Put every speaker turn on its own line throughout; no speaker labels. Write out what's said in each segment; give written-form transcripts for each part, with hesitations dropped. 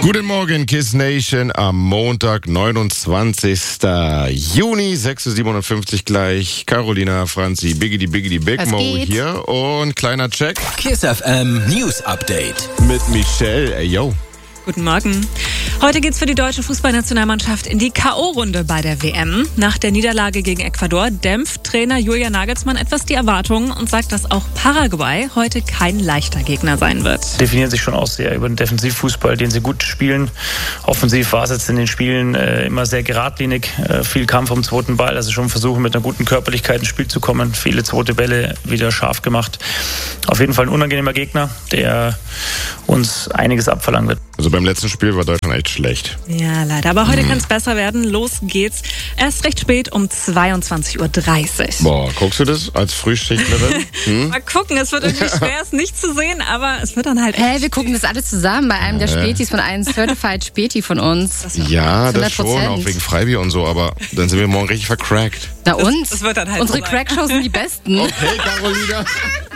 Guten Morgen, Kiss Nation, am Montag, 29. Juni, 6.57 Uhr gleich. Carolina, Franzi, Biggity Big Mo hier und kleiner Check.
Kiss FM News Update.
Mit Michelle, ey yo.
Guten Morgen. Heute geht's für die deutsche Fußballnationalmannschaft in die K.O.-Runde bei der WM. Nach der Niederlage gegen Ecuador dämpft Trainer Julian Nagelsmann etwas die Erwartungen und sagt, dass auch Paraguay heute kein leichter Gegner sein wird.
Definieren sich schon auch sehr über den Defensivfußball, den sie gut spielen. Offensiv war es jetzt in den Spielen immer sehr geradlinig, viel Kampf um den zweiten Ball, also schon versuchen mit einer guten Körperlichkeit ins Spiel zu kommen, viele zweite Bälle wieder scharf gemacht. Auf jeden Fall ein unangenehmer Gegner, der uns einiges abverlangen wird.
Also beim letzten Spiel war Deutschland echt schlecht.
Ja, leider. Aber heute kann es besser werden. Los geht's. Erst recht spät um 22.30 Uhr.
Boah, guckst du das als Frühschichtlerin?
Mal gucken, es wird irgendwie schwer, es nicht zu sehen, aber es wird dann halt echt.
Wir gucken das alle zusammen bei einem der Spätis von einem Certified Späti von uns.
Ja, das
100%.
schon, auch wegen Freibier und so, aber dann sind wir morgen richtig vercrackt.
Na und?
Das wird dann halt
Unsere
so sein.
Crackshows sind die besten.
Okay, Carolina.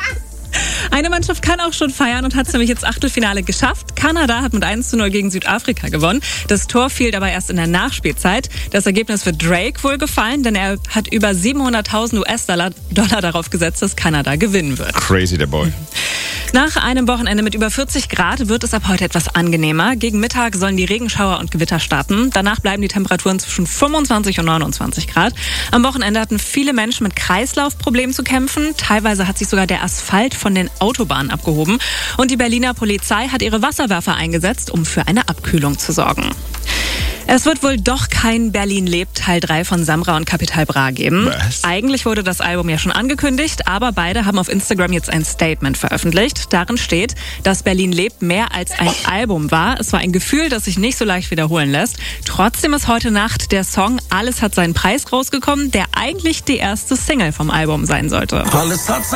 Eine Mannschaft kann auch schon feiern und hat es nämlich ins Achtelfinale geschafft. Kanada hat mit 1:0 gegen Südafrika gewonnen. Das Tor fiel aber erst in der Nachspielzeit. Das Ergebnis wird Drake wohl gefallen, denn er hat über 700.000 US-Dollar darauf gesetzt, dass Kanada gewinnen wird.
Crazy, der Boy.
Nach einem Wochenende mit über 40 Grad wird es ab heute etwas angenehmer. Gegen Mittag sollen die Regenschauer und Gewitter starten. Danach bleiben die Temperaturen zwischen 25 und 29 Grad. Am Wochenende hatten viele Menschen mit Kreislaufproblemen zu kämpfen. Teilweise hat sich sogar der Asphalt von den Autobahnen abgehoben. Und die Berliner Polizei hat ihre Wasserwerfer eingesetzt, um für eine Abkühlung zu sorgen. Es wird wohl doch kein Berlin lebt Teil 3 von Samra und Capital Bra geben.
Was?
Eigentlich wurde das Album ja schon angekündigt, aber beide haben auf Instagram jetzt ein Statement veröffentlicht. Darin steht, dass Berlin lebt mehr als ein Album war. Es war ein Gefühl, das sich nicht so leicht wiederholen lässt. Trotzdem ist heute Nacht der Song Alles hat seinen Preis rausgekommen, der eigentlich die erste Single vom Album sein sollte.
Alles hat